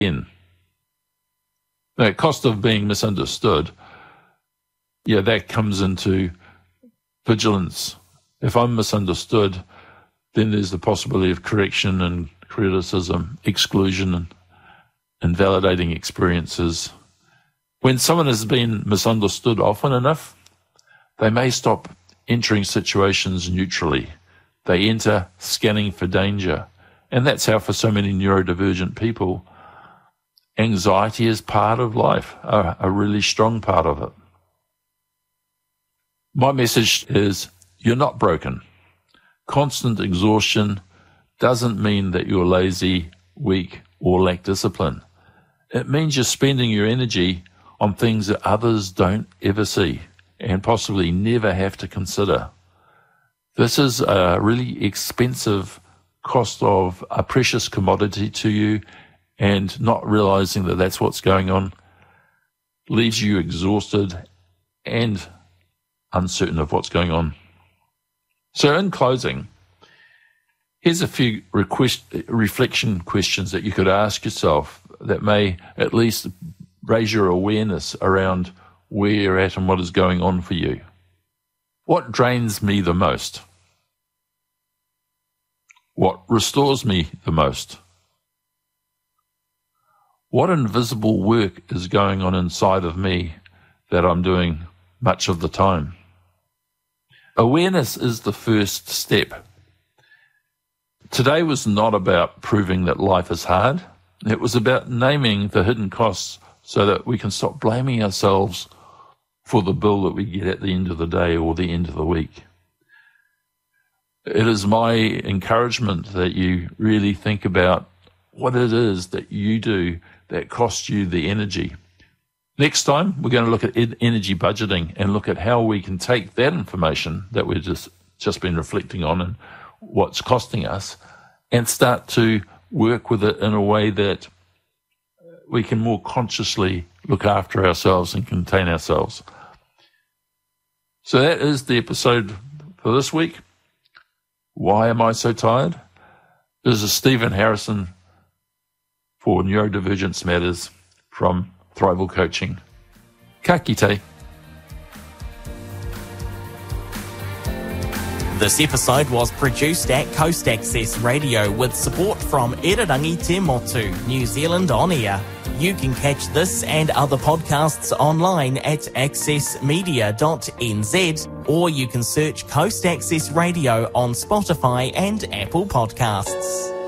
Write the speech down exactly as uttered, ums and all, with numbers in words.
in. The cost of being misunderstood, yeah, that comes into vigilance. If I'm misunderstood, then there's the possibility of correction and criticism, exclusion, and invalidating experiences. When someone has been misunderstood often enough, they may stop entering situations neutrally. They enter scanning for danger. And that's how, for so many neurodivergent people, anxiety is part of life, a, a really strong part of it. My message is, you're not broken. Constant exhaustion doesn't mean that you're lazy, weak, or lack discipline. It means you're spending your energy on things that others don't ever see and possibly never have to consider. This is a really expensive cost of a precious commodity to you, and not realizing that that's what's going on leaves you exhausted and uncertain of what's going on. So in closing, here's a few request, reflection questions that you could ask yourself that may at least raise your awareness around where you're at and what is going on for you. What drains me the most? What restores me the most? What invisible work is going on inside of me that I'm doing much of the time? Awareness is the first step. Today was not about proving that life is hard. It was about naming the hidden costs so that we can stop blaming ourselves for the bill that we get at the end of the day or the end of the week. It is my encouragement that you really think about what it is that you do that costs you the energy. Next time, we're going to look at energy budgeting and look at how we can take that information that we've just, just been reflecting on and what's costing us and start to work with it in a way that we can more consciously look after ourselves and contain ourselves. So that is the episode for this week. Why am I so tired? This is Stephen Harrison for Neurodivergence Matters from Thrival Coaching. Ka kite. This episode was produced at Coast Access Radio with support from Irarangi Te Motu, New Zealand On Air. You can catch this and other podcasts online at access media dot n z, or you can search Coast Access Radio on Spotify and Apple Podcasts.